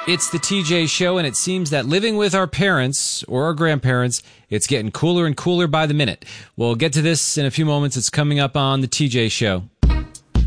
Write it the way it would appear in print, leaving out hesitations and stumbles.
It's the TJ Show, and it seems that living with our parents or our grandparents, it's getting cooler and cooler by the minute. We'll get to this in a few moments. It's coming up on the TJ Show.